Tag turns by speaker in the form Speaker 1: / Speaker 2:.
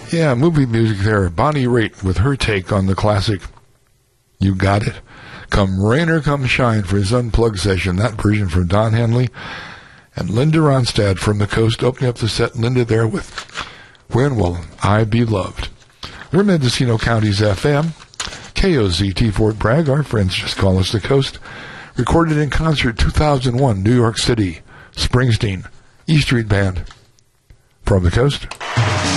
Speaker 1: Yeah, movie music there. Bonnie Raitt with her take on the classic You Got It. Come Rain or Come Shine for his Unplugged session. That version from Don Henley. And Linda Ronstadt from the Coast opening up the set. Linda there with When Will I Be Loved? We're Mendocino County's FM. KOZT Fort Bragg. Our friends just call us the Coast. Recorded in concert 2001, New York City. Springsteen. E Street Band. From the Coast.